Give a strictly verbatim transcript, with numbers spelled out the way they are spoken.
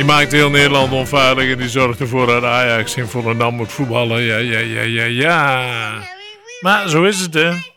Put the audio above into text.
Die maakt heel Nederland onveilig en die zorgt ervoor dat Ajax in Volendam moet voetballen. Ja, ja, ja, ja, ja. Maar zo is het, hè.